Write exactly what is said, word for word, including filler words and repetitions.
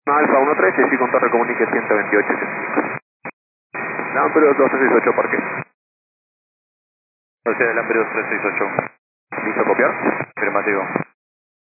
Alfa uno tres, y con torre comunique ciento veintiocho ochenta y cinco. Lamperos dos tres seis ocho, parque. O sea, Lamperos tres seis ocho. ¿Listo, copiar? Afirmativo.